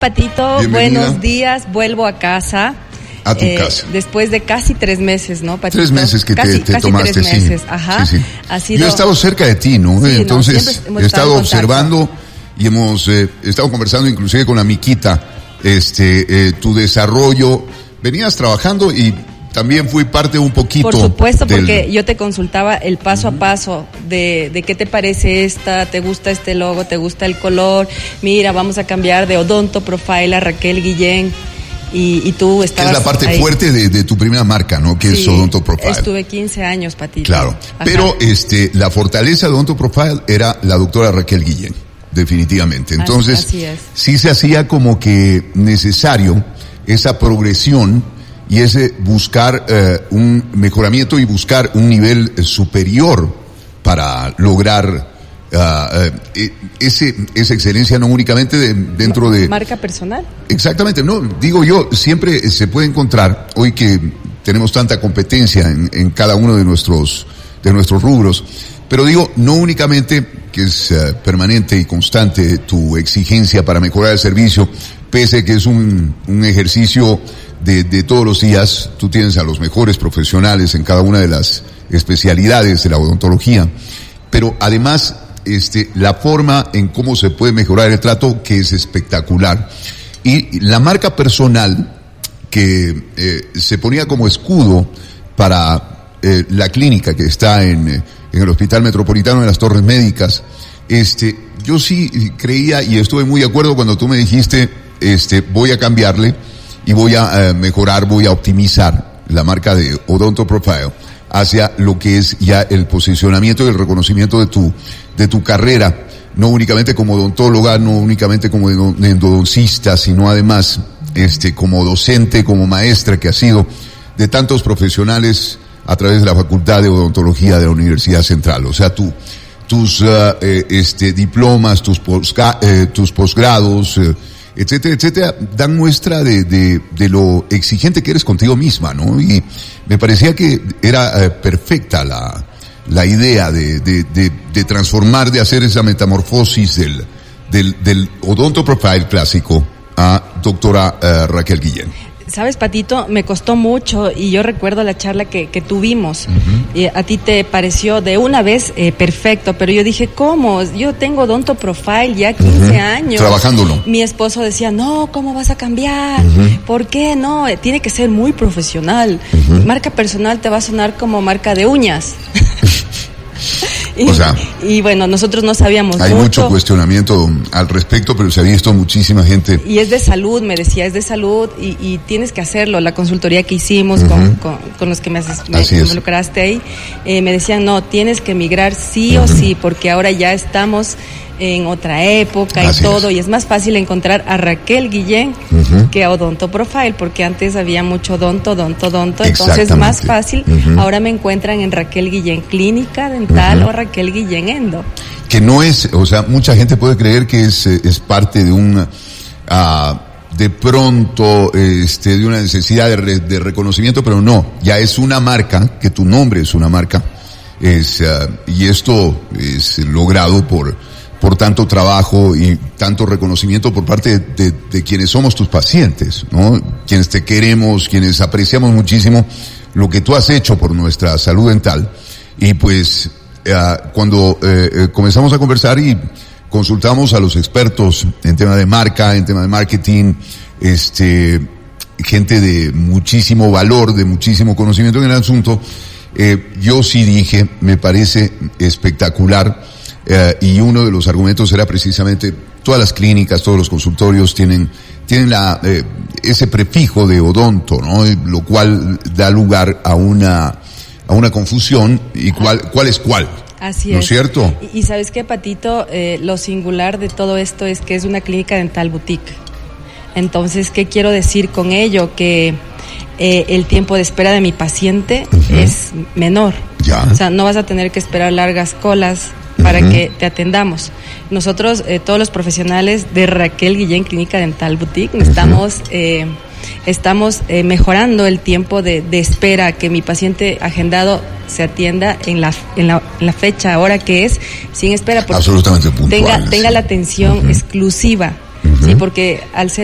Patito, bienvenida. Buenos días, vuelvo a casa. A tu casa. Después de casi 3 meses, ¿no, Patito? 3 meses que casi te tomaste, 3 meses, sí. Ajá. Sí. Ha sido... Yo he estado cerca de ti, ¿no? Sí, Entonces, hemos he estado en observando y hemos estado conversando inclusive con la Miquita, tu desarrollo. Venías trabajando y también fui parte un poquito. Por supuesto, porque yo te consultaba el paso a paso de qué te parece te gusta este logo, te gusta el color, mira, vamos a cambiar de Odonto Profile a Raquel Guillén. Y tú estabas. Que es la parte ahí. fuerte de tu primera marca, ¿no? Que sí, es Odonto Profile. Estuve 15 años, Patito. Claro. Ajá. Pero la fortaleza de Odonto Profile era la doctora Raquel Guillén, definitivamente. Entonces, así es. Sí se hacía como que necesario esa progresión y ese buscar un mejoramiento y buscar un nivel superior para lograr esa excelencia, no únicamente dentro de marca personal. Exactamente, no, digo yo, siempre se puede encontrar, hoy que tenemos tanta competencia en cada uno de nuestros rubros, pero digo, no únicamente que es permanente y constante tu exigencia para mejorar el servicio, pese a que es un ejercicio de todos los días. Tú tienes a los mejores profesionales en cada una de las especialidades de la odontología, pero además la forma en cómo se puede mejorar el trato, que es espectacular, y la marca personal que se ponía como escudo para la clínica que está en el Hospital Metropolitano de las Torres Médicas. Yo sí creía y estuve muy de acuerdo cuando tú me dijiste, voy a cambiarle y voy a mejorar, voy a optimizar la marca de Odonto Profile hacia lo que es ya el posicionamiento y el reconocimiento de tu carrera, no únicamente como odontóloga, no únicamente como endodoncista, sino además como docente, como maestra que ha sido de tantos profesionales a través de la Facultad de Odontología de la Universidad Central. O sea, tus diplomas, tus posgrados, etcétera, etcétera, dan muestra de lo exigente que eres contigo misma, ¿no? Y me parecía que era perfecta la idea de transformar, de hacer esa metamorfosis del Odonto Profile clásico a doctora Raquel Guillén. Sabes, Patito, me costó mucho y yo recuerdo la charla que tuvimos. Uh-huh. A ti te pareció de una vez perfecto, pero yo dije, ¿cómo? Yo tengo Odonto Profile ya 15 años. Trabajándolo. Mi esposo decía, no, ¿cómo vas a cambiar? ¿Por qué? No, tiene que ser muy profesional. Marca personal te va a sonar como marca de uñas. Y bueno, nosotros no sabíamos hay mucho cuestionamiento al respecto, pero se ha visto muchísima gente. Y es de salud, me decía, es de salud y tienes que hacerlo. La consultoría que hicimos con los que me involucraste ahí, me decían, no, tienes que migrar sí o sí, porque ahora ya estamos en otra época y todo, y es más fácil encontrar a Raquel Guillén que a Odonto Profile, porque antes había mucho odonto, entonces más fácil, ahora me encuentran en Raquel Guillén Clínica Dental o Raquel Guillén Endo. Que no es, o sea, mucha gente puede creer que es parte de un, de pronto, de una necesidad de reconocimiento, pero no, ya es una marca, que tu nombre es una marca, y esto es logrado por tanto trabajo y tanto reconocimiento por parte de quienes somos tus pacientes, ¿no? Quienes te queremos, quienes apreciamos muchísimo lo que tú has hecho por nuestra salud dental. Y pues, cuando comenzamos a conversar y consultamos a los expertos en tema de marca, en tema de marketing, gente de muchísimo valor, de muchísimo conocimiento en el asunto, yo sí dije, me parece espectacular. Y uno de los argumentos era precisamente todas las clínicas, todos los consultorios tienen ese prefijo de odonto, ¿no? Lo cual da lugar a una confusión y cuál es cuál. Así ¿No es cierto? Y ¿sabes qué, Patito? Lo singular de todo esto es que es una clínica dental boutique. Entonces, ¿qué quiero decir con ello? Que el tiempo de espera de mi paciente es menor. Ya. O sea, no vas a tener que esperar largas colas para que te atendamos. Nosotros, todos los profesionales de Raquel Guillén Clínica Dental Boutique, estamos mejorando el tiempo de espera, que mi paciente agendado se atienda en la fecha, hora que es, sin espera, porque absolutamente puntual, tenga la atención exclusiva. sí, porque al ser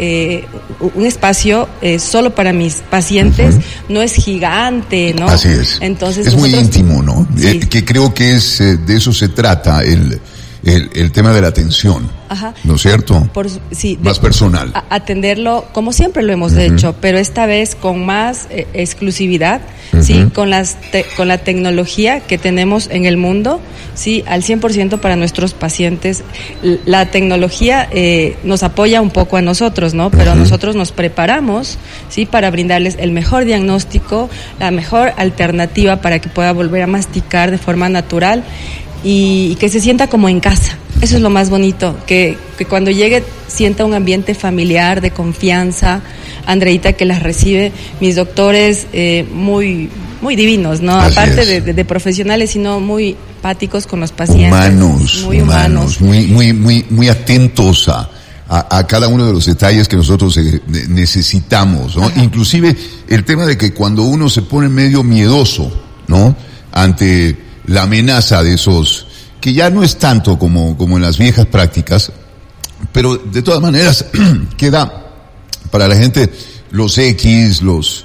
un espacio solo para mis pacientes, no es gigante, ¿no? Así es. Entonces es muy íntimo, ¿no? Sí. Que creo que de eso se trata el tema de la atención. Ajá. ¿No es cierto? Sí, más personal. Atenderlo como siempre lo hemos hecho, pero esta vez con más exclusividad, sí, con la tecnología que tenemos en el mundo, sí, al 100% para nuestros pacientes. La tecnología nos apoya un poco a nosotros, ¿no? Pero nosotros nos preparamos, sí, para brindarles el mejor diagnóstico, la mejor alternativa para que pueda volver a masticar de forma natural y que se sienta como en casa. Eso es lo más bonito, que cuando llegue sienta un ambiente familiar, de confianza. Andreita que las recibe, mis doctores muy muy divinos, ¿no? Así aparte de profesionales, sino muy empáticos con los pacientes. Humanos, muy atentos a cada uno de los detalles que nosotros necesitamos, ¿no? Ajá. Inclusive el tema de que cuando uno se pone medio miedoso, ¿no? Ante la amenaza de esos, que ya no es tanto como en las viejas prácticas, pero de todas maneras queda para la gente, los X, los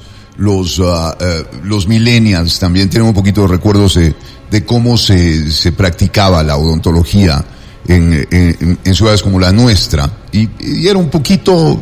millennials también tienen un poquito de recuerdos de cómo se practicaba la odontología en ciudades como la nuestra, y era un poquito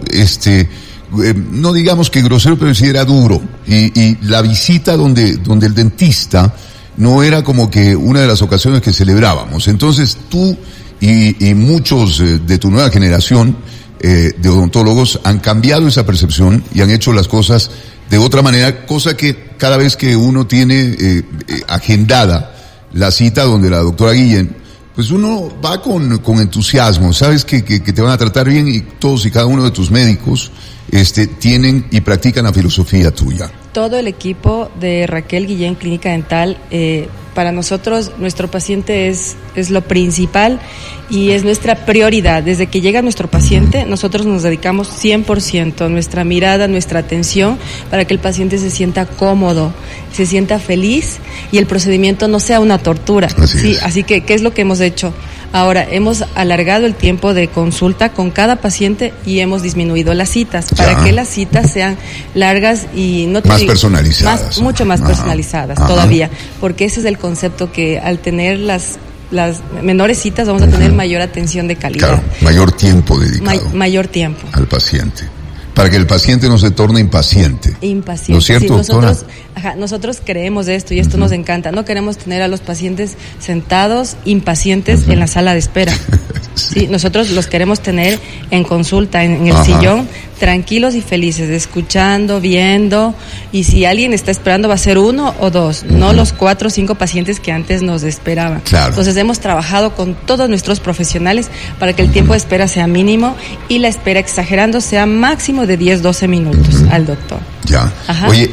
no digamos que grosero, pero sí era duro, y la visita donde el dentista no era como que una de las ocasiones que celebrábamos. Entonces tú y muchos de tu nueva generación de odontólogos han cambiado esa percepción y han hecho las cosas de otra manera, cosa que cada vez que uno tiene agendada la cita donde la doctora Guillén, pues uno va con entusiasmo, sabes que te van a tratar bien, y todos y cada uno de tus médicos tienen y practican la filosofía tuya. Todo el equipo de Raquel Guillén Clínica Dental, para nosotros nuestro paciente es lo principal y es nuestra prioridad. Desde que llega nuestro paciente, nosotros nos dedicamos 100%, nuestra mirada, nuestra atención, para que el paciente se sienta cómodo, se sienta feliz y el procedimiento no sea una tortura. Así que, ¿qué es lo que hemos hecho? Ahora, hemos alargado el tiempo de consulta con cada paciente y hemos disminuido las citas, para que las citas sean largas y más personalizadas. Mucho más personalizadas todavía, porque ese es el concepto, que al tener las menores citas vamos a tener mayor atención de calidad. Claro, mayor tiempo dedicado. Mayor tiempo. Al paciente. Para que el paciente no se torne impaciente. ¿No es cierto, doctora? Nosotros creemos de esto y esto nos encanta. No queremos tener a los pacientes sentados, impacientes, en la sala de espera. Sí, nosotros los queremos tener en consulta, en el sillón, tranquilos y felices, escuchando, viendo, y si alguien está esperando va a ser 1 o 2, no los 4 o 5 pacientes que antes nos esperaban. Claro. Entonces hemos trabajado con todos nuestros profesionales para que el tiempo de espera sea mínimo y la espera, exagerando, sea máximo de 10-12 minutos al doctor. Ya. Oye,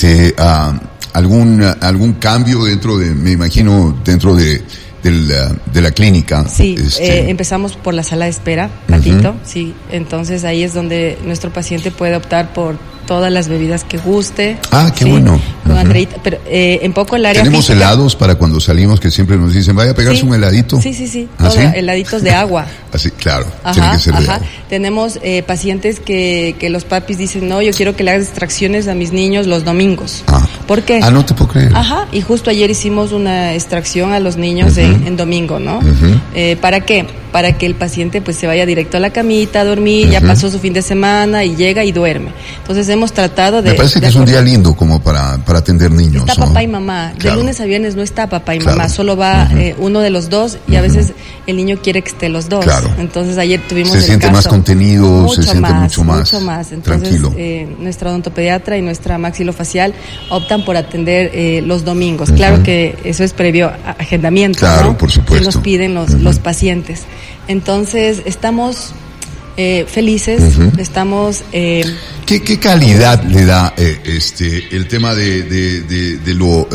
algún cambio dentro de, me imagino, dentro de la clínica? Sí, empezamos por la sala de espera, Patito, sí, entonces ahí es donde nuestro paciente puede optar por todas las bebidas que guste. Ah, qué bueno. Con Andreita, pero en poco el área ¿Tenemos física, helados para cuando salimos, que siempre nos dicen, vaya a pegarse un heladito? Sí, todo, heladitos de agua. Así, claro, tiene que ser de agua. Tenemos pacientes que los papis dicen, no, yo quiero que le hagas extracciones a mis niños los domingos. ¿Por qué? No te puedo creer. Y justo ayer hicimos una extracción a los niños en domingo, ¿no? ¿Para qué? Para que el paciente pues se vaya directo a la camita a dormir, ya pasó su fin de semana y llega y duerme. Entonces hemos tratado de... Me parece que es un día lindo como para atender niños. Está papá y mamá. Claro. De lunes a viernes no está papá y mamá, solo va uno de los dos, y a veces el niño quiere que esté los dos. Claro. Entonces ayer tuvimos se siente más contenido, se siente mucho más Entonces, tranquilo. Nuestra odontopediatra y nuestra maxilofacial optan por atender los domingos. Claro que eso es previo a agendamiento, claro, ¿no? Por supuesto. Que nos piden los pacientes. Entonces estamos felices, estamos... ¿Qué calidad le da el tema de lo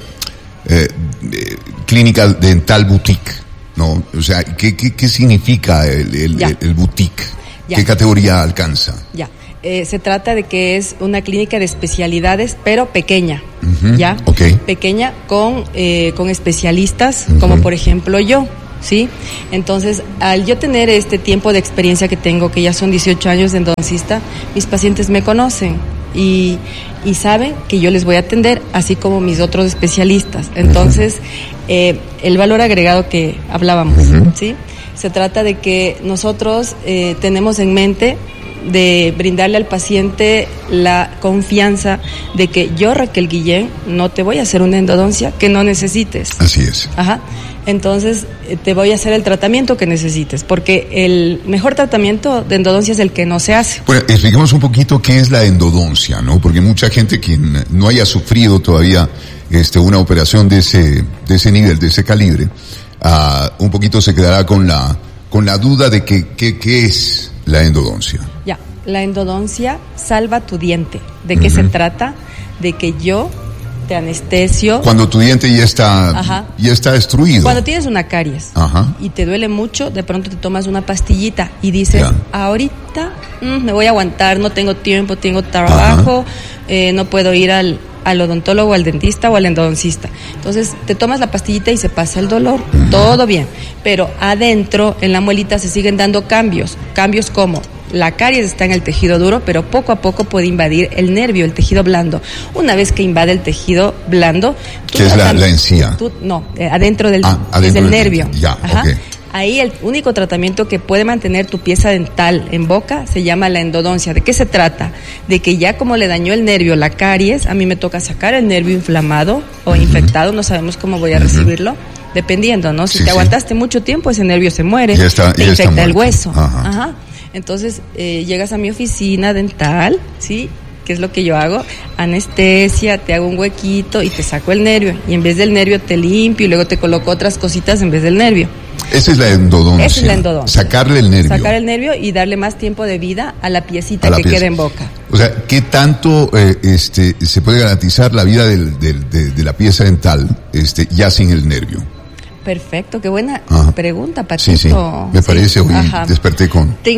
clínica dental boutique, ¿no? O sea, ¿qué significa el boutique? ¿Qué categoría alcanza? Se trata de que es una clínica de especialidades, pero pequeña, ¿ya? Okay. Pequeña con especialistas, como por ejemplo yo. ¿sí? Entonces, al yo tener este tiempo de experiencia que tengo, que ya son 18 años de endodoncista, mis pacientes me conocen y saben que yo les voy a atender, así como mis otros especialistas. Entonces, el valor agregado que hablábamos, ¿sí? Se trata de que nosotros tenemos en mente de brindarle al paciente la confianza de que yo, Raquel Guillén, no te voy a hacer una endodoncia que no necesites. Así es. Ajá. Entonces, te voy a hacer el tratamiento que necesites, porque el mejor tratamiento de endodoncia es el que no se hace. Bueno, expliquemos un poquito qué es la endodoncia, ¿no? Porque mucha gente quien no haya sufrido todavía una operación de ese nivel, de ese calibre, un poquito se quedará con la duda de qué es la endodoncia. Ya, la endodoncia salva tu diente. ¿De qué se trata? De que yo te anestesio. Cuando tu diente ya está destruido. Cuando tienes una caries y te duele mucho, de pronto te tomas una pastillita y dices, ahorita me voy a aguantar, no tengo tiempo, tengo trabajo, no puedo ir al odontólogo, al dentista o al endodoncista. Entonces te tomas la pastillita y se pasa el dolor, todo bien, pero adentro en la muelita se siguen dando cambios como la caries está en el tejido duro, pero poco a poco puede invadir el nervio, el tejido blando. Una vez que invade el tejido blando, ¿qué es la encía? Adentro del nervio. Ya, okay. Ahí el único tratamiento que puede mantener tu pieza dental en boca se llama la endodoncia. ¿De qué se trata? De que ya como le dañó el nervio la caries, a mí me toca sacar el nervio inflamado o infectado, no sabemos cómo voy a recibirlo, dependiendo, ¿no? Si te aguantaste mucho tiempo, ese nervio se muere, te infecta el hueso. Entonces, llegas a mi oficina dental, ¿sí? ¿Qué es lo que yo hago? Anestesia, te hago un huequito y te saco el nervio. Y en vez del nervio te limpio y luego te coloco otras cositas en vez del nervio. Esa es la endodoncia. Esa es la endodoncia. Sacarle el nervio. Sacar el nervio y darle más tiempo de vida a la piecita que queda en boca. O sea, ¿qué tanto se puede garantizar la vida de la pieza dental ya sin el nervio? Perfecto, qué buena pregunta, Patito. Sí, me parece, hoy desperté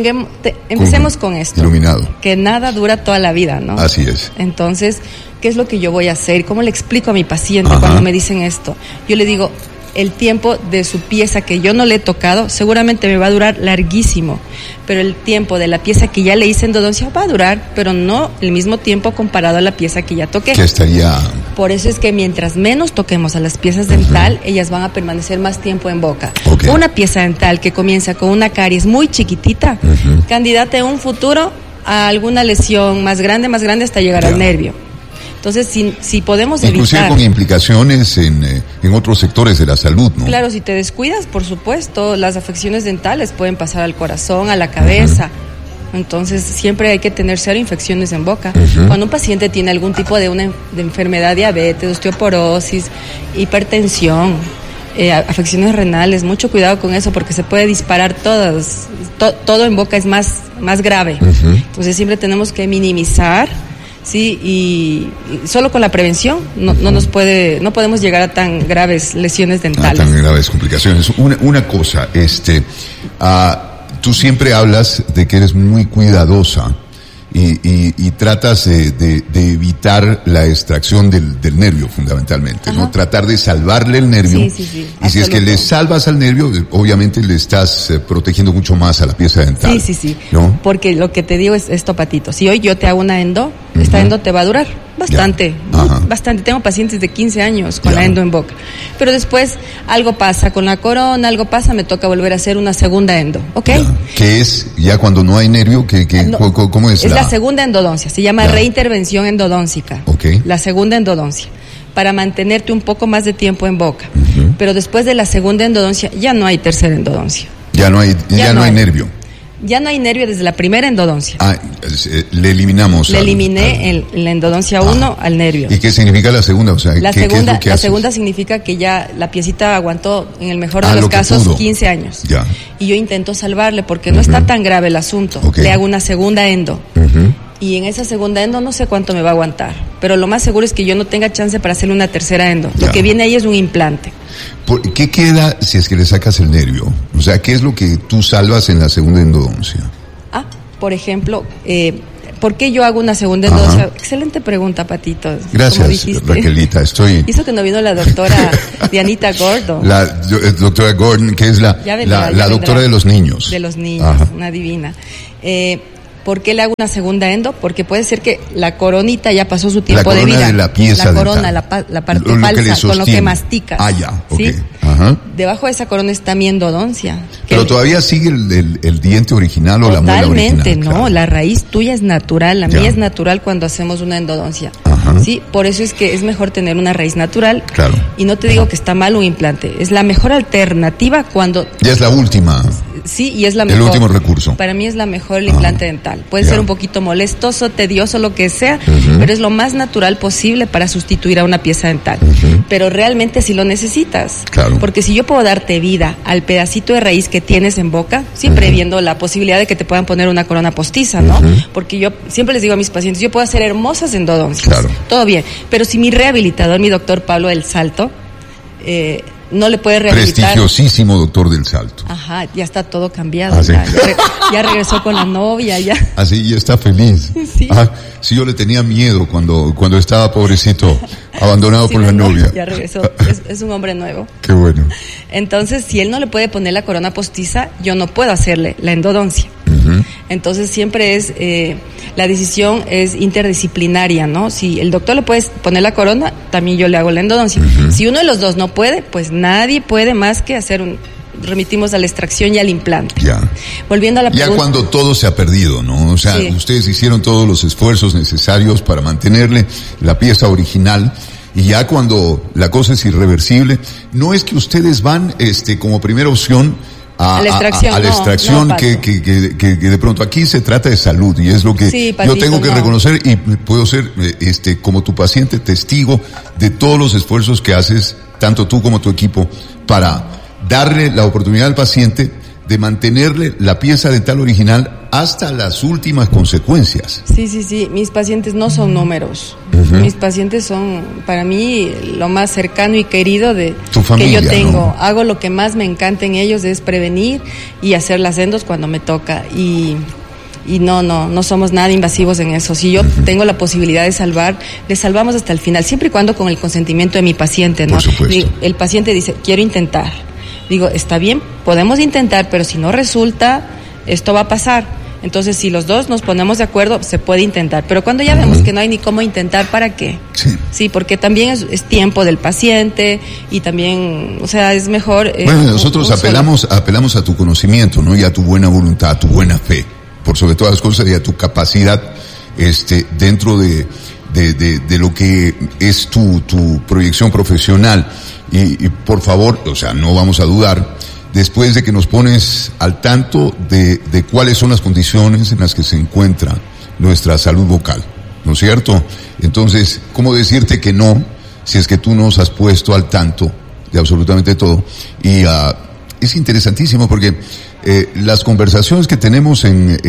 empecemos con esto. Iluminado. Que nada dura toda la vida, ¿no? Así es. Entonces, ¿qué es lo que yo voy a hacer? ¿Cómo le explico a mi paciente cuando me dicen esto? Yo le digo, el tiempo de su pieza que yo no le he tocado seguramente me va a durar larguísimo, pero el tiempo de la pieza que ya le hice endodoncia va a durar, pero no el mismo tiempo comparado a la pieza que ya toqué. Que estaría... Por eso es que mientras menos toquemos a las piezas dental, ellas van a permanecer más tiempo en boca. Una pieza dental que comienza con una caries muy chiquitita, candidata en un futuro a alguna lesión más grande hasta llegar al nervio. Entonces, si podemos inclusive evitar... con implicaciones en otros sectores de la salud, ¿no? Claro, si te descuidas, por supuesto, las afecciones dentales pueden pasar al corazón, a la cabeza. Entonces, siempre hay que tener 0 infecciones en boca. Cuando un paciente tiene algún tipo de enfermedad, diabetes, osteoporosis, hipertensión, afecciones renales, mucho cuidado con eso porque se puede disparar todo en boca es más grave. Entonces, siempre tenemos que minimizar. Sí, y solo con la prevención no podemos llegar a tan graves lesiones dentales. A tan graves complicaciones. Una cosa, tú siempre hablas de que eres muy cuidadosa y tratas de evitar la extracción del nervio fundamentalmente, ¿no? Tratar de salvarle el nervio. Sí, y si es que le salvas al nervio, obviamente le estás protegiendo mucho más a la pieza dental. Sí. ¿No? Porque lo que te digo es esto, Patito. Si hoy yo te hago una endo, esta endo te va a durar bastante. Tengo pacientes de 15 años con la endo en boca. Pero después algo pasa con la corona, me toca volver a hacer una segunda endo, ¿ok? ¿Qué es ya cuando no hay nervio? ¿Cómo es? Es la segunda endodoncia, se llama reintervención endodóncica. La segunda endodoncia, para mantenerte un poco más de tiempo en boca. Pero después de la segunda endodoncia ya no hay tercera endodoncia. Ya no hay nervio. Ya no hay nervio desde la primera endodoncia. Le eliminamos. Le eliminé la endodoncia 1 al nervio. ¿Y qué significa la segunda? O sea, la segunda significa que ya la piecita aguantó, en el mejor de los casos, 15 años. Y yo intento salvarle porque no está tan grave el asunto. Le hago una segunda endo. Y en esa segunda endo no sé cuánto me va a aguantar. Pero lo más seguro es que yo no tenga chance para hacerle una tercera endo. Lo que viene ahí es un implante. ¿Qué queda si es que le sacas el nervio? O sea, ¿qué es lo que tú salvas en la segunda endodoncia? Por ejemplo, ¿por qué yo hago una segunda endodoncia? Excelente pregunta, Patito. Gracias, Raquelita. Hizo que no vino la doctora Dianita Gordon. La doctora Gordon, que es la doctora de los niños. De los niños, una divina. ¿Por qué le hago una segunda endo? Porque puede ser que la coronita ya pasó su tiempo de vida. La corona de la pieza La corona, la parte falsa, con lo que masticas. Ya, ¿sí? Debajo de esa corona está mi endodoncia. Pero todavía sigue el diente original o la muela original. Totalmente, no. Claro. La raíz tuya es natural, la mía es natural cuando hacemos una endodoncia. Sí, por eso es que es mejor tener una raíz natural. Claro. Y no te digo que está mal un implante. Es la mejor alternativa cuando... Ya es la última. Sí, y es la mejor. El último recurso. Para mí es la mejor el implante dental. Puede ser un poquito molestoso, tedioso, lo que sea, pero es lo más natural posible para sustituir a una pieza dental. Pero realmente si lo necesitas. Claro. Porque si yo puedo darte vida al pedacito de raíz que tienes en boca, siempre viendo la posibilidad de que te puedan poner una corona postiza, ¿no? Porque yo siempre les digo a mis pacientes, yo puedo hacer hermosas endodoncias. Claro. Todo bien. Pero si mi rehabilitador, mi doctor Pablo del Salto, no le puede rehabilitar. Prestigiosísimo doctor del Salto. Ajá, ya está todo cambiado. Ya regresó con la novia, ya. Así, ya está feliz. Sí. Sí, yo le tenía miedo cuando estaba pobrecito, abandonado por la novia. Ya regresó, es un hombre nuevo. Qué bueno. Entonces, si él no le puede poner la corona postiza, yo no puedo hacerle la endodoncia. Entonces siempre es, la decisión es interdisciplinaria, ¿no? Si el doctor le puede poner la corona, también yo le hago la endodoncia. Si uno de los dos no puede, pues nadie puede más que remitimos a la extracción y al implante. Ya. Volviendo a la pregunta. Ya cuando todo se ha perdido, ¿no? O sea, ustedes hicieron todos los esfuerzos necesarios para mantenerle la pieza original. Y ya cuando la cosa es irreversible, no es que ustedes van, como primera opción a la extracción, que de pronto aquí se trata de salud y es lo que Patito, yo tengo que reconocer y puedo ser como tu paciente testigo de todos los esfuerzos que haces, tanto tú como tu equipo, para darle la oportunidad al paciente de mantenerle la pieza dental original hasta las últimas consecuencias. Sí, mis pacientes no son números. Mis pacientes son, para mí, lo más cercano y querido de tu familia, que yo tengo. ¿no? Hago lo que más me encanta en ellos, es prevenir y hacer las endos cuando me toca. Y no somos nada invasivos en eso. Si yo tengo la posibilidad de salvar, le salvamos hasta el final, siempre y cuando con el consentimiento de mi paciente, ¿no? Por supuesto. El paciente dice, quiero intentar. Digo, está bien, podemos intentar, pero si no resulta, esto va a pasar. Entonces, si los dos nos ponemos de acuerdo, se puede intentar. Pero cuando ya vemos que no hay ni cómo intentar, ¿para qué? Sí, porque también es tiempo del paciente y también, o sea, es mejor... Bueno, nosotros apelamos a tu conocimiento, ¿no? Y a tu buena voluntad, a tu buena fe, por sobre todas las cosas, y a tu capacidad, dentro de lo que es tu proyección profesional. Y por favor, o sea, no vamos a dudar, después de que nos pones al tanto de cuáles son las condiciones en las que se encuentra nuestra salud vocal, ¿no es cierto? Entonces, ¿cómo decirte que no, si es que tú nos has puesto al tanto de absolutamente todo? Y es interesantísimo porque las conversaciones que tenemos en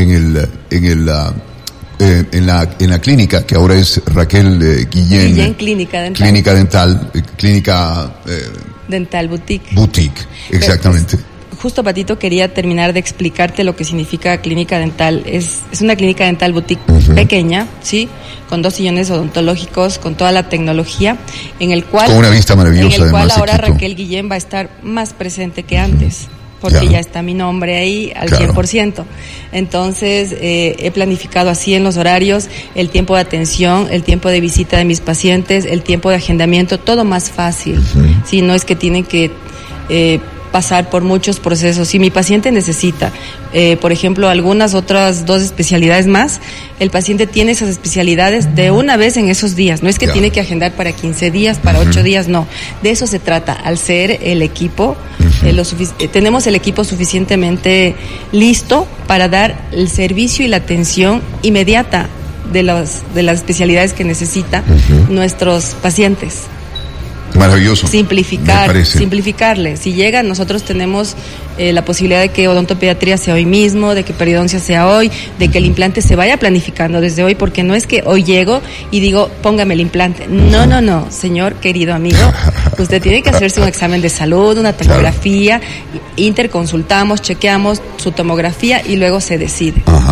la clínica, que ahora es Raquel Guillén Clínica Dental. Clínica Dental, Clínica Dental Boutique. Boutique, exactamente. Justo, Patito, quería terminar de explicarte lo que significa clínica dental. Es una clínica dental boutique pequeña, ¿sí? Con 2 sillones odontológicos, con toda la tecnología, en el cual... Con una vista maravillosa, en el cual además, ahora Raquel Guillén va a estar más presente que antes. Porque ya está mi nombre ahí al 100%. Entonces, he planificado así en los horarios, el tiempo de atención, el tiempo de visita de mis pacientes, el tiempo de agendamiento, todo más fácil. Sí, no es que tienen que pasar por muchos procesos. Si mi paciente necesita, por ejemplo, algunas otras 2 especialidades más, el paciente tiene esas especialidades de una vez en esos días. No es que tiene que agendar para 15 días, para 8 días, no. De eso se trata. Al ser el equipo, tenemos el equipo suficientemente listo para dar el servicio y la atención inmediata de las especialidades que necesitan nuestros pacientes. Maravilloso. Simplificarle. Si llegan, nosotros tenemos la posibilidad de que odontopediatría sea hoy mismo, de que periodoncia sea hoy, de que el implante se vaya planificando desde hoy, porque no es que hoy llego y digo, póngame el implante. No, señor querido amigo, usted tiene que hacerse un examen de salud, una tomografía, interconsultamos, chequeamos su tomografía y luego se decide.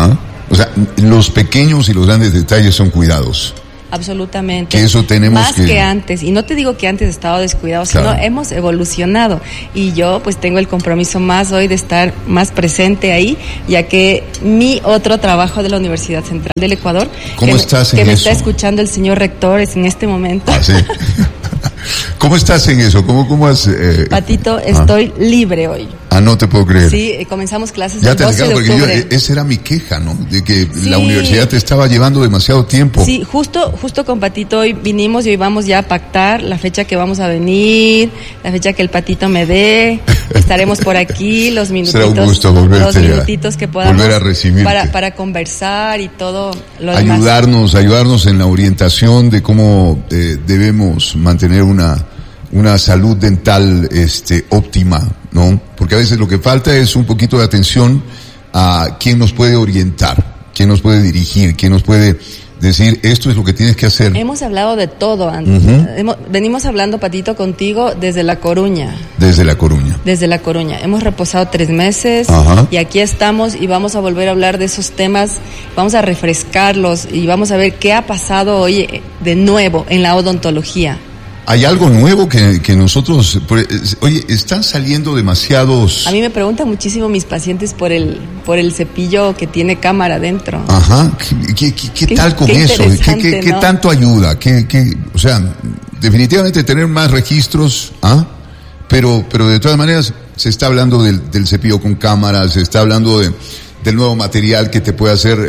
O sea, los pequeños y los grandes detalles son cuidados. Absolutamente. Que eso tenemos más que antes. Y no te digo que antes estaba descuidado, claro, sino hemos evolucionado. Y yo pues tengo el compromiso más hoy de estar más presente ahí, ya que mi otro trabajo de la Universidad Central del Ecuador, ¿cómo estás en que me eso? Está escuchando el señor rector en este momento. ¿Sí? ¿Cómo estás en eso? ¿Cómo has...? Patito, estoy libre hoy. No te puedo creer. Sí, comenzamos clases ya el 12 de octubre. Porque esa era mi queja, ¿no? De que la universidad te estaba llevando demasiado tiempo. Sí, justo con Patito hoy vinimos y hoy vamos ya a pactar la fecha que vamos a venir, la fecha que el Patito me dé. Estaremos por aquí, los minutitos. Será un gusto volverte que podamos volver a recibirte. Para conversar y todo lo demás. Ayudarnos en la orientación de cómo debemos mantener una salud dental óptima, ¿no? Porque a veces lo que falta es un poquito de atención a quién nos puede orientar, quién nos puede dirigir, quién nos puede decir esto es lo que tienes que hacer. Hemos hablado de todo antes. Venimos hablando, Patito, contigo desde La Coruña. Desde La Coruña. Desde La Coruña. Hemos reposado 3 meses y aquí estamos y vamos a volver a hablar de esos temas, vamos a refrescarlos y vamos a ver qué ha pasado hoy de nuevo en la odontología. Hay algo nuevo que nosotros... Oye, están saliendo demasiados... A mí me preguntan muchísimo mis pacientes por el cepillo que tiene cámara dentro. Ajá. ¿Qué tal con eso? ¿Qué tanto ayuda? O sea, definitivamente tener más registros, pero de todas maneras se está hablando del cepillo con cámara, se está hablando del nuevo material que te puede hacer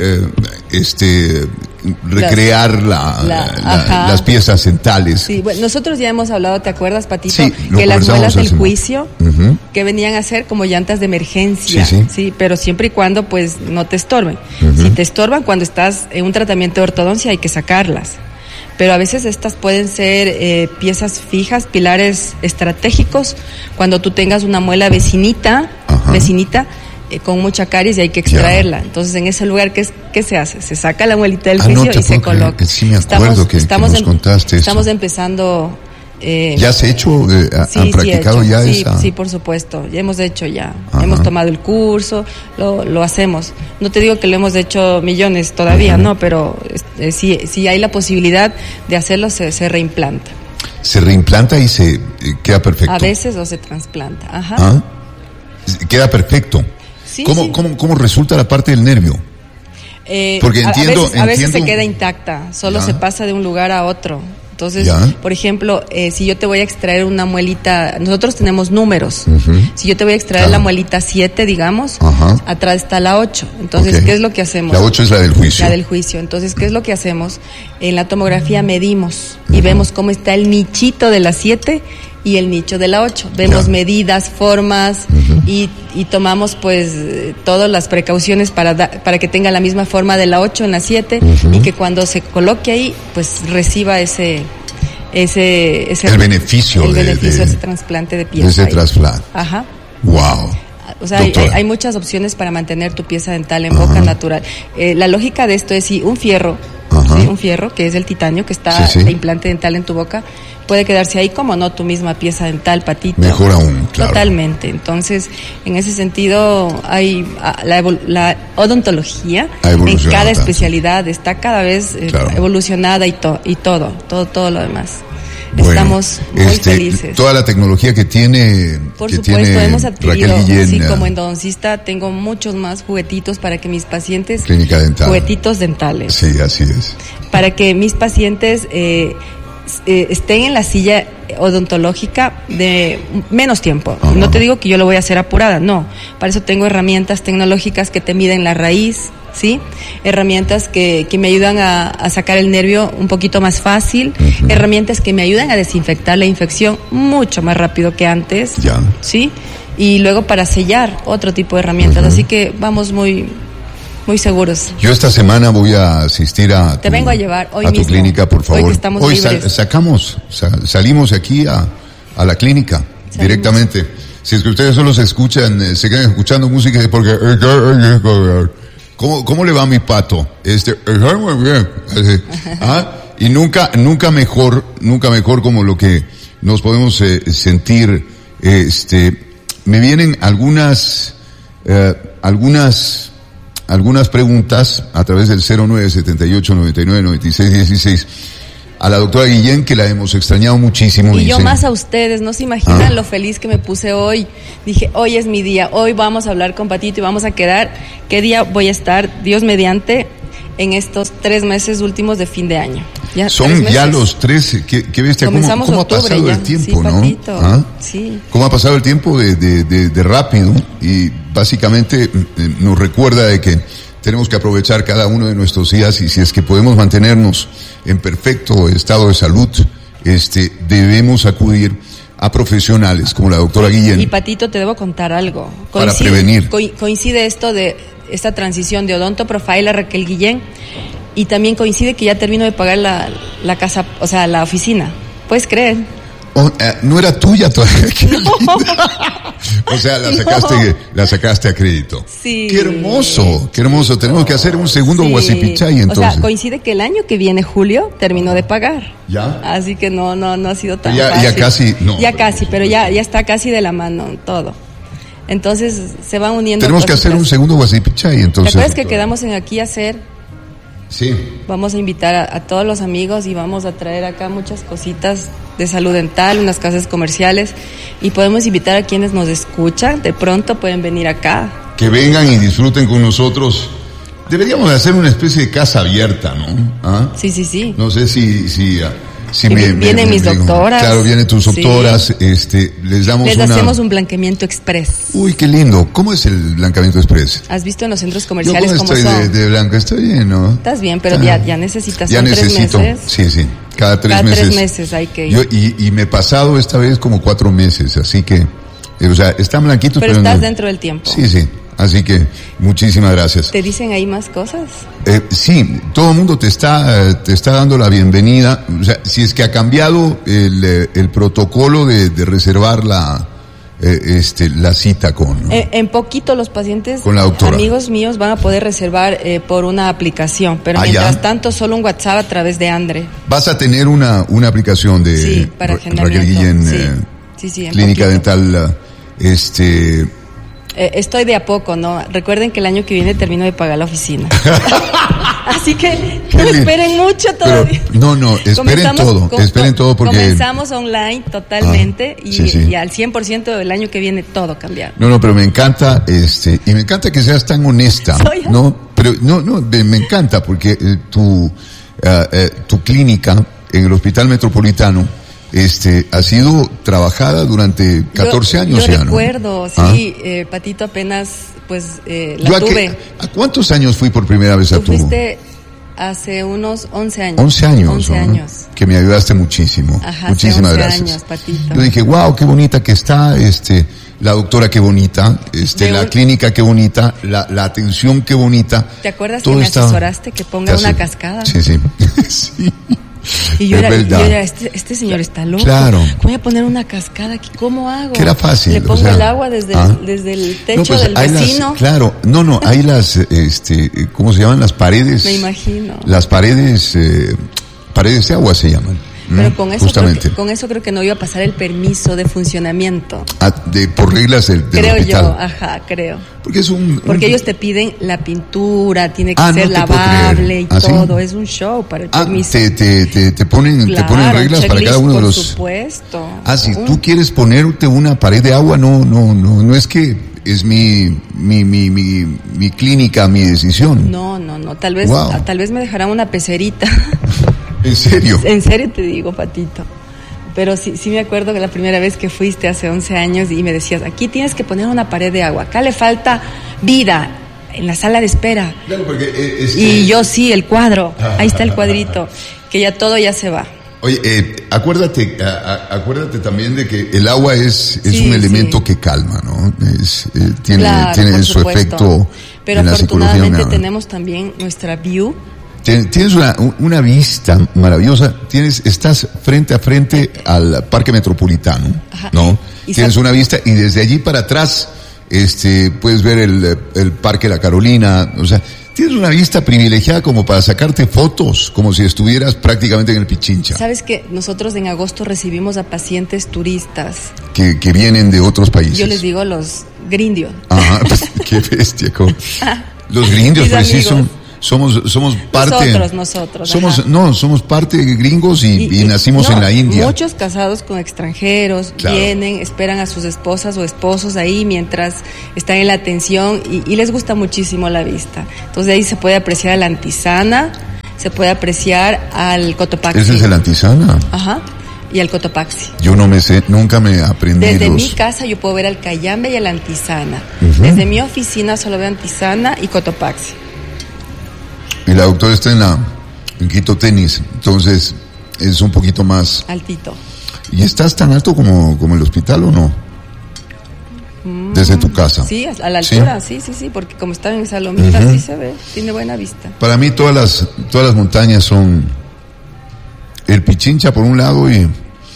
recrear las piezas dentales. Sí, bueno, nosotros ya hemos hablado, ¿te acuerdas, Patito? Sí, que las muelas del juicio que venían a ser como llantas de emergencia, sí, pero siempre y cuando pues no te estorben. Si te estorban cuando estás en un tratamiento de ortodoncia hay que sacarlas. Pero a veces estas pueden ser piezas fijas, pilares estratégicos, cuando tú tengas una muela vecinita, con mucha caries y hay que extraerla. Entonces, en ese lugar, ¿qué se hace? Se saca la muelita del juicio y se coloca. Sí, me acuerdo que nos contaste eso. Estamos empezando... ¿Ya has hecho? ¿Han practicado ya esa? Sí, por supuesto. Ya hemos hecho ya. Hemos tomado el curso, lo hacemos. No te digo que lo hemos hecho millones todavía, no, pero si hay la posibilidad de hacerlo, se reimplanta. ¿Se reimplanta y se queda perfecto? A veces o se trasplanta. Queda perfecto. Sí, ¿Cómo resulta la parte del nervio? Porque a veces se queda intacta, solo se pasa de un lugar a otro. Entonces, por ejemplo, si yo te voy a extraer una muelita, nosotros tenemos números. Si yo te voy a extraer la muelita 7, digamos, atrás está la 8. Entonces, ¿qué es lo que hacemos? La 8 es la del juicio. La del juicio. Entonces, ¿qué es lo que hacemos? En la tomografía medimos y vemos cómo está el nichito de la 7 y el nicho de la 8. Vemos medidas, formas y tomamos pues todas las precauciones para que tenga la misma forma de la 8 en la 7 y que cuando se coloque ahí pues reciba el beneficio de ese trasplante de pieza. Ese trasplante. Wow. O sea, hay muchas opciones para mantener tu pieza dental en boca natural. La lógica de esto es si un fierro, un fierro que es el titanio que está de implante dental en tu boca, puede quedarse ahí como no tu misma pieza dental, Patito. Mejor aún, claro. Totalmente. Entonces, en ese sentido, hay la odontología en cada especialidad está cada vez evolucionada y todo lo demás. Bueno, estamos muy felices. Toda la tecnología que tiene, por supuesto, hemos adquirido, como endodoncista, tengo muchos más juguetitos para que mis pacientes, clínica dental, juguetitos dentales. Sí, así es. Para que mis pacientes estén en la silla odontológica de menos tiempo. No te digo que yo lo voy a hacer apurada, no. Para eso tengo herramientas tecnológicas que te miden la raíz, ¿sí? Herramientas que me ayudan a sacar el nervio un poquito más fácil, herramientas que me ayudan a desinfectar la infección mucho más rápido que antes, ¿sí? Y luego para sellar otro tipo de herramientas, así que vamos muy seguros. Yo esta semana voy a asistir Te vengo a llevar hoy a tu mismo, clínica, por favor. Hoy que estamos libres. Salimos aquí a la clínica directamente. Si es que ustedes solo se quedan escuchando música porque ¿Cómo le va a mi pato? Muy bien. Y nunca mejor como lo que nos podemos sentir. Me vienen algunas algunas preguntas a través del 0978999616 a la doctora Guillén, que la hemos extrañado muchísimo. Y yo más a ustedes, no se imaginan lo feliz que me puse hoy. Dije, hoy es mi día, hoy vamos a hablar con Patito y vamos a quedar qué día voy a estar, Dios mediante, en estos 3 meses últimos de fin de año. Ya, son ya los 3, qué bestia, ¿cómo ha pasado ya el tiempo, sí, ¿no? Patito, sí. ¿Cómo ha pasado el tiempo de rápido? Y básicamente nos recuerda de que tenemos que aprovechar cada uno de nuestros días, y si es que podemos mantenernos en perfecto estado de salud, debemos acudir a profesionales como la doctora Guillén. Y Patito, te debo contar algo. Para prevenir. Coincide esto de esta transición de Odonto Profile a Raquel Guillén, y también coincide que ya termino de pagar la casa, o sea, la oficina. ¿Puedes creer? No era tuya todavía. No. O sea, la sacaste a crédito. Sí. Qué hermoso. Tenemos que hacer un segundo Guasipichay, entonces. O sea, coincide que el año que viene, julio, terminó de pagar. ¿Ya? Así que no ha sido tan fácil. Ya casi, no. Ya casi, pero ya está casi de la mano todo. Entonces, se van uniendo. Tenemos que hacer un segundo Guasipichay, entonces. ¿Te acuerdas que quedamos en aquí hacer? Sí. Vamos a invitar a todos los amigos y vamos a traer acá muchas cositas de salud dental, unas casas comerciales, y podemos invitar a quienes nos escuchan, de pronto pueden venir acá. Que vengan y disfruten con nosotros. Deberíamos hacer una especie de casa abierta, ¿no? ¿Ah? Sí. No sé si vienen mis doctoras. Claro, vienen tus doctoras, sí. les hacemos un blanqueamiento express. Uy, qué lindo. ¿Cómo es el blanqueamiento express? ¿Has visto en los centros comerciales cómo son? De blanco, estoy bien, ¿no? Estás bien, pero ya necesitas. Ya necesito. 3 meses. Sí. Cada 3 meses. 3 meses hay que ir. Y me he pasado esta vez como 4 meses, así que, o sea, están blanquitos, pero estás dentro del tiempo. Sí. Así que, muchísimas gracias. ¿Te dicen ahí más cosas? Sí, todo el mundo te está dando la bienvenida. O sea, si es que ha cambiado el protocolo de reservar la cita con... En poquito los pacientes, con la doctora. Amigos míos, van a poder reservar por una aplicación, pero mientras tanto solo un WhatsApp a través de Andre. Vas a tener una aplicación de para Raquel Guillén, sí, Clínica Dental, estoy de a poco, ¿no? Recuerden que el año que viene termino de pagar la oficina. Así que no esperen mucho todavía. Pero, no, esperen todo porque... Comenzamos online totalmente y al 100% del año que viene todo cambiar. No, pero me encanta, y me encanta que seas tan honesta, ¿no? Pero, me encanta porque tu clínica en el Hospital Metropolitano, ha sido trabajada durante 14 años yo ya, recuerdo, ¿no? Sí, Patito apenas, la tuve. ¿A cuántos años fui por primera vez a tu? Fuiste hace unos 11 años. 11 años. 11 años. Que me ayudaste muchísimo. Ajá, muchísimas 11 gracias. años, Patito. Yo dije, wow, qué bonita que está, la doctora qué bonita, la clínica qué bonita, la atención qué bonita. ¿Te acuerdas que me asesoraste que ponga una cascada? Sí. Sí. Y yo era este señor está loco. Claro. Voy a poner una cascada aquí, ¿cómo hago? Que era fácil. Le pongo el agua desde el techo del vecino. Claro, hay las, ¿cómo se llaman? Las paredes. Me imagino. Las paredes de agua se llaman. Pero con eso creo que no iba a pasar el permiso de funcionamiento. Por reglas del creo hospital. Creo. Porque ellos te piden la pintura, tiene que ser lavable y todo. ¿Sí? Es un show para el permiso. Te ponen reglas para cada uno de los. Por supuesto. Si tú quieres ponerte una pared de agua, no es que es mi clínica, mi decisión. No. Tal vez me dejarán una pecerita. ¿En serio? En serio te digo, Patito. Pero sí me acuerdo que la primera vez que fuiste hace 11 años y me decías, aquí tienes que poner una pared de agua, acá le falta vida en la sala de espera. Claro, porque Y yo el cuadro, ahí está el cuadrito, que ya todo ya se va. Oye, acuérdate también de que el agua es un elemento que calma, ¿no? Tiene su efecto. Pero en la afortunadamente tenemos también nuestra view. Tienes una vista maravillosa. Estás frente a frente al Parque Metropolitano, ¿no? Tienes una vista y desde allí para atrás, puedes ver el Parque La Carolina. O sea, tienes una vista privilegiada como para sacarte fotos, como si estuvieras prácticamente en el Pichincha. ¿Sabes que nosotros en agosto recibimos a pacientes turistas? Que vienen de otros países. Yo les digo los grindios. Ajá, pues, qué bestia. Los gringos, preciso. Somos parte. Nosotros. Somos parte de gringos y nacimos en la India. Muchos casados con extranjeros, claro. Vienen, esperan a sus esposas o esposos ahí mientras están en la atención y les gusta muchísimo la vista. Entonces de ahí se puede apreciar a la Antisana, se puede apreciar al Cotopaxi. ¿Ese es el Antisana? Ajá. Y al Cotopaxi. Yo no me sé, nunca me aprendí. Desde mi casa yo puedo ver al Cayambe y a la Antisana. Desde mi oficina solo veo Antisana y Cotopaxi. Y la doctora está en Quito Tenis, entonces es un poquito más altito. ¿Y estás tan alto como el hospital o no? Desde tu casa. Sí, a la altura, sí, porque como está en esa lomita, sí se ve, tiene buena vista. Para mí todas las montañas son el Pichincha por un lado y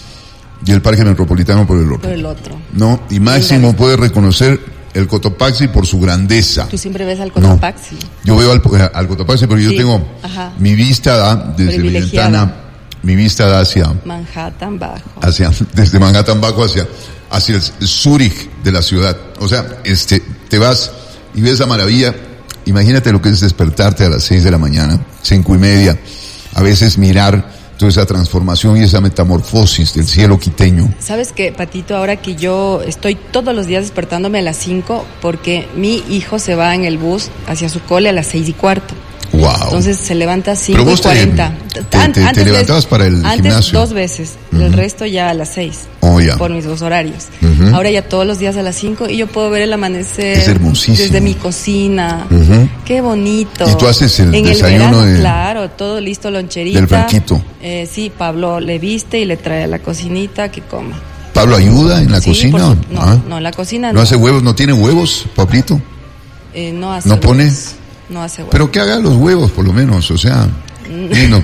el Parque Metropolitano por el otro. No, y máximo puedes reconocer el Cotopaxi por su grandeza. ¿Tú siempre ves al Cotopaxi? No, yo veo al Cotopaxi, pero yo tengo mi vista da desde mi ventana, mi vista da hacia Manhattan Bajo. Desde Manhattan Bajo hacia el Zúrich de la ciudad. O sea, te vas y ves la maravilla. Imagínate lo que es despertarte a las 6 de la mañana, 5:30, a veces mirar toda esa transformación y esa metamorfosis del cielo quiteño. ¿Sabes qué, Patito? Ahora que yo estoy todos los días despertándome a las 5 porque mi hijo se va en el bus hacia su cole a las 6:15. Wow. Entonces se levanta a 5:40. ¿Te levantabas para el gimnasio? Antes 2 veces, el resto ya a las 6. Oh, ya. Por mis 2 horarios. Ahora ya todos los días a las 5 y yo puedo ver el amanecer. Es hermosísimo. Desde mi cocina. Qué bonito. ¿Y tú haces el en desayuno el verano, claro, todo listo, loncherita. Del Franquito? Sí, Pablo le viste y le trae a la cocinita que coma. ¿Pablo ayuda en la cocina? No, en la cocina no. ¿No hace huevos? ¿No tiene huevos, Pablito? No hace ¿No huevos. pone? No hace huevos. Pero que haga los huevos, por lo menos, o sea... No.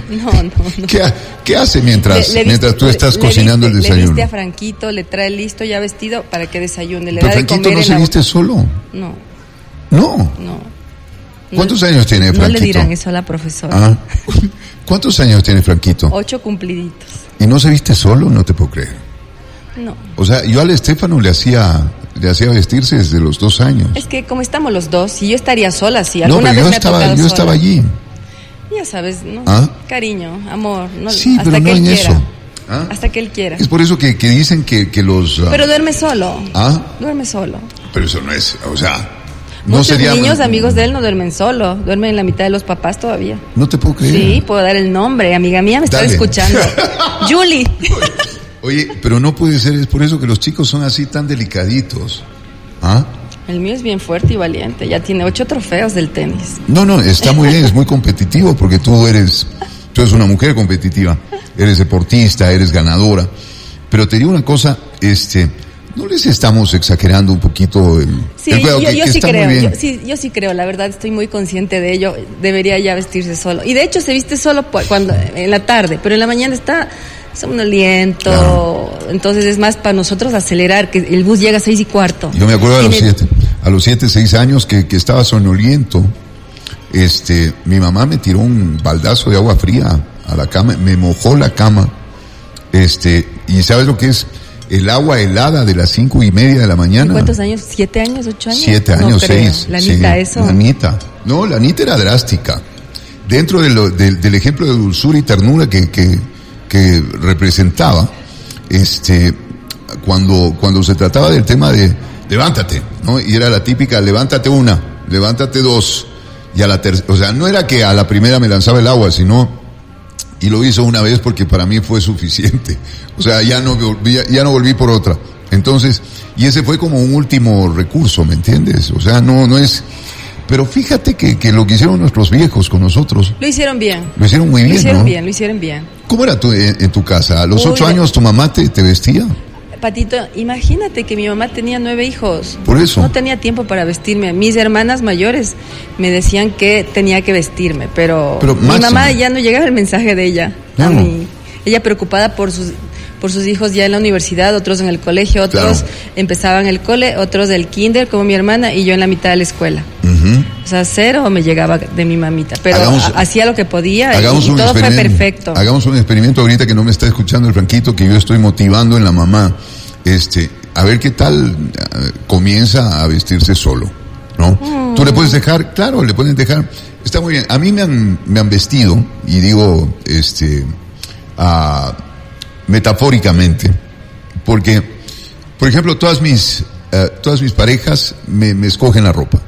¿Qué hace mientras tú estás cocinando el desayuno? Le viste a Franquito, le trae listo, ya vestido, para que desayune. ¿Pero Franquito no se viste solo? No. ¿No? ¿Cuántos años tiene Franquito? No le dirán eso a la profesora. ¿Cuántos años tiene Franquito? 8 cumpliditos. ¿Y no se viste solo? No te puedo creer. No. O sea, yo al Estefano le hacía vestirse desde los 2 años. Es que como estamos los dos, si yo estaría sola, si no, alguna pero vez yo estaba allí. Ya sabes, ¿no? Cariño, amor, no, sí, hasta pero que no él en quiera. eso. Hasta que él quiera. Es por eso que dicen que los... Pero duerme solo. Duerme solo. Pero eso no es, o sea... No muchos sería... niños amigos de él no duermen solo, duermen en la mitad de los papás todavía. No te puedo creer. Sí, puedo dar el nombre, amiga mía, me está escuchando. Julie. Oye, pero no puede ser, es por eso que los chicos son así tan delicaditos. El mío es bien fuerte y valiente, ya tiene 8 trofeos del tenis. No, está muy bien, es muy competitivo porque tú eres una mujer competitiva, eres deportista, eres ganadora. Pero te digo una cosa, ¿no les estamos exagerando un poquito sí, el juego? Yo sí creo, yo sí creo, la verdad estoy muy consciente de ello, debería ya vestirse solo. Y de hecho se viste solo cuando en la tarde, pero en la mañana está somnoliento, claro. Entonces es más para nosotros acelerar, que el bus llega a 6:15. Yo me acuerdo a los 7, 6 años que estaba somnoliento, mi mamá me tiró un baldazo de agua fría a la cama, me mojó la cama, y ¿sabes lo que es? El agua helada de las 5:30 de la mañana. ¿Cuántos años? ¿7 años? ¿8 años? 7 años, no 6. ¿La Anita sí, eso? La Anita. No, la Anita era drástica. Dentro del ejemplo de dulzura y ternura que representaba, cuando se trataba del tema de levántate, ¿no? Y era la típica, levántate 1, levántate 2, y a la tercera, o sea, no era que a la primera me lanzaba el agua, sino, y lo hizo una vez porque para mí fue suficiente. O sea, ya no volví por otra. Entonces, y ese fue como un último recurso, ¿me entiendes? O sea, no es... Pero fíjate que lo que hicieron nuestros viejos con nosotros... Lo hicieron bien. Lo hicieron muy bien, ¿no? Lo hicieron bien. ¿Cómo era en tu casa? ¿A los 8 años tu mamá te vestía? Patito, imagínate que mi mamá tenía 9 hijos. Por eso. No tenía tiempo para vestirme. Mis hermanas mayores me decían que tenía que vestirme, pero mi mamá ya no llegaba el mensaje de ella. Claro. A mí. Ella preocupada por sus hijos ya en la universidad, otros en el colegio, otros empezaban el cole, otros del kinder, como mi hermana, y yo en la mitad de la escuela. O sea, 0 me llegaba de mi mamita, pero hacía lo que podía y todo fue perfecto. Hagamos un experimento ahorita que no me está escuchando el Franquito, que yo estoy motivando en la mamá, a ver qué tal comienza a vestirse solo. ¿no? Tú le puedes dejar, claro, le pueden dejar, está muy bien. A mí me han vestido, y digo, metafóricamente, porque, por ejemplo, todas mis parejas me escogen la ropa.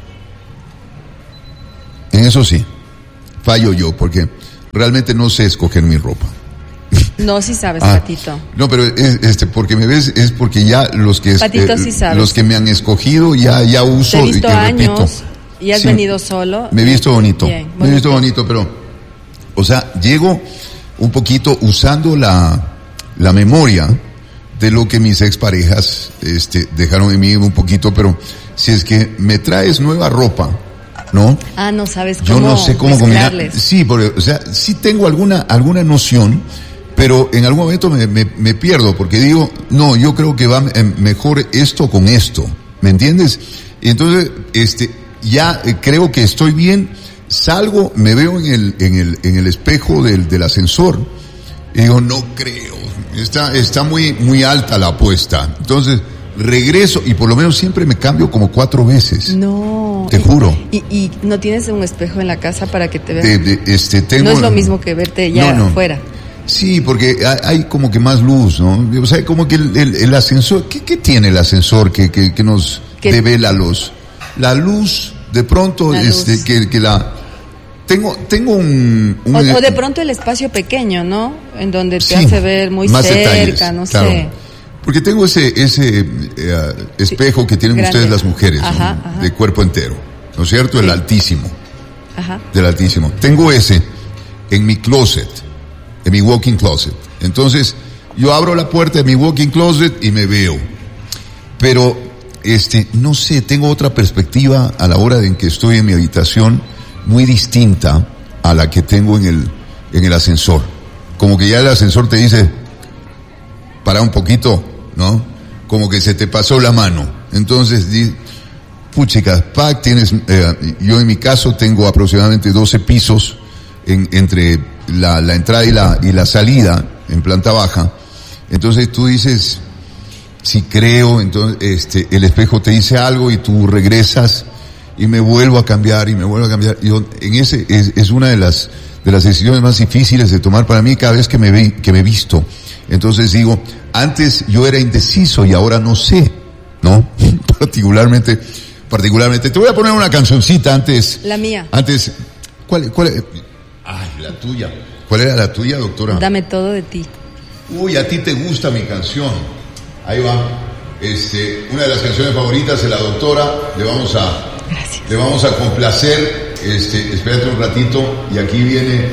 En eso sí, fallo yo, porque realmente no sé escoger mi ropa. No, sí sabes, Patito. No, pero porque me ves, es porque ya los que Patito, sí sabes. Los que me han escogido ya uso. Te he visto y años, repito. y has venido solo. Me he visto bonito. Bien, me he visto bonito, pero, o sea, llego un poquito usando la memoria de lo que mis exparejas dejaron en mí un poquito, pero si es que me traes nueva ropa, ¿no? No sabes cómo. Yo no sé cómo combinar. Sí, porque, o sea, sí tengo alguna noción, pero en algún momento me pierdo, porque digo, no, yo creo que va mejor esto con esto, ¿me entiendes? Y entonces, ya creo que estoy bien, salgo, me veo en el espejo del ascensor, y digo, no creo, está muy alta la apuesta. Entonces, regreso, y por lo menos siempre me cambio como 4 veces. No. Te juro. ¿Y no tienes un espejo en la casa para que te veas? Tengo, no es lo mismo que verte ya afuera. Sí, porque hay como que más luz, ¿no? O sea, como que el ascensor, ¿qué tiene el ascensor que nos devela la luz? De pronto, que la... Tengo un... O de pronto el espacio pequeño, ¿no? En donde te hace ver muy cerca, detalles, no claro. sé. Porque tengo ese espejo que tienen grande. Ustedes las mujeres, ajá, ¿no? Ajá. De cuerpo entero, ¿no es cierto? Sí. El altísimo. Ajá. Del altísimo. Tengo ese en mi closet, en mi walk-in closet. Entonces, yo abro la puerta de mi walk-in closet y me veo. Pero, no sé, tengo otra perspectiva a la hora en que estoy en mi habitación, muy distinta a la que tengo en el ascensor. Como que ya el ascensor te dice, para un poquito, ¿no? Como que se te pasó la mano. Entonces, puchica, yo en mi caso tengo aproximadamente 12 pisos entre la entrada y la salida en planta baja. Entonces tú dices, si creo, entonces el espejo te dice algo y tú regresas y me vuelvo a cambiar. Yo es una de las decisiones más difíciles de tomar para mí cada vez que me visto. Entonces digo, antes yo era indeciso y ahora no sé, ¿no? Particularmente. Te voy a poner una cancioncita antes. La mía. Antes, ¿cuál? Ay, la tuya. ¿Cuál era la tuya, doctora? Dame todo de ti. Uy, a ti te gusta mi canción. Ahí va. Una de las canciones favoritas de la doctora. Gracias. Le vamos a complacer. Espérate un ratito. Y aquí viene.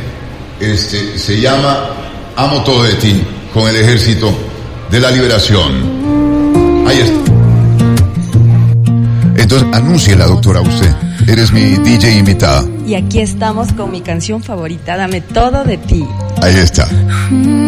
Se llama Amo todo de ti. Con el Ejército de la Liberación. Ahí está. Entonces, anúnciela, doctora, usted. Eres mi DJ invitada. Y aquí estamos con mi canción favorita, Dame todo de ti. Ahí está.